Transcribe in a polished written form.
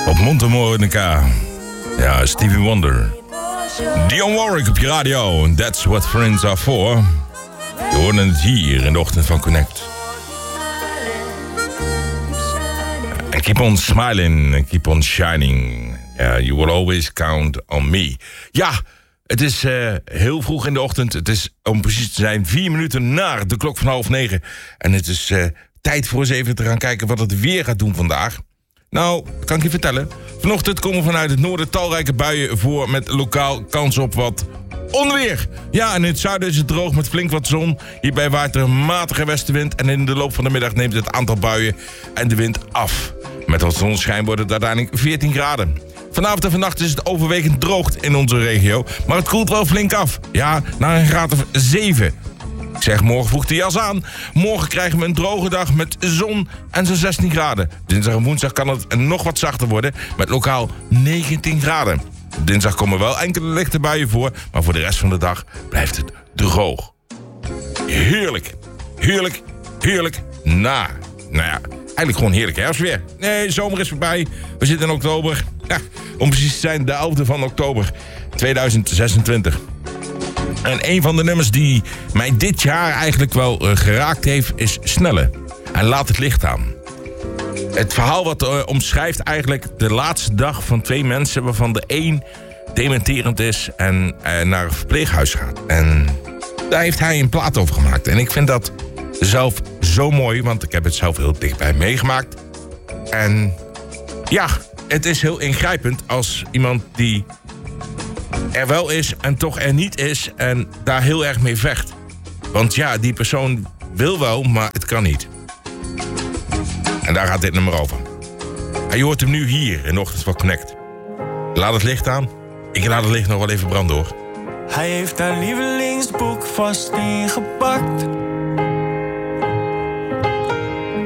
Op Montemonica. Ja, Stevie Wonder. Dionne Warwick op je radio. And that's what friends are for. Je hoorde het hier in de ochtend van Connect. And keep on smiling and keep on shining. You will always count on me. Ja, het is heel vroeg in de ochtend. Het is, om precies te zijn, 4 minuten na de klok van 8:30. En het is tijd voor eens even te gaan kijken wat het weer gaat doen vandaag. Nou, kan ik je vertellen. Vanochtend komen vanuit het noorden talrijke buien voor met lokaal kans op wat onweer. Ja, en in het zuiden is het droog met flink wat zon. Hierbij waait er een matige westenwind. En in de loop van de middag neemt het aantal buien en de wind af. Met wat zonneschijn wordt het uiteindelijk 14 graden. Vanavond en vannacht is het overwegend droog in onze regio. Maar het koelt wel flink af. Ja, naar een graad of 7. Ik zeg, morgen vroeg de jas aan. Morgen krijgen we een droge dag met zon en zo'n 16 graden. Dinsdag en woensdag kan het nog wat zachter worden met lokaal 19 graden. Dinsdag komen wel enkele lichte buien voor, maar voor de rest van de dag blijft het droog. Heerlijk, heerlijk, heerlijk na. Nou ja, eigenlijk gewoon heerlijk herfstweer. Nee, zomer is voorbij. We zitten in oktober. Ja, om precies te zijn, de 11e van oktober 2026. En een van de nummers die mij dit jaar eigenlijk wel geraakt heeft, is Snelle. En Laat het licht aan. Het verhaal wat omschrijft eigenlijk de laatste dag van 2 mensen, waarvan de een dementerend is en naar een verpleeghuis gaat. En daar heeft hij een plaat over gemaakt. En ik vind dat zelf zo mooi, want ik heb het zelf heel dichtbij meegemaakt. En ja, het is heel ingrijpend als iemand die er wel is en toch er niet is en daar heel erg mee vecht. Want ja, die persoon wil wel, maar het kan niet. En daar gaat dit nummer over. En je hoort hem nu hier in de ochtend van Connect. Laat het licht aan. Ik laat het licht nog wel even branden, hoor. Hij heeft haar lievelingsboek vast ingepakt.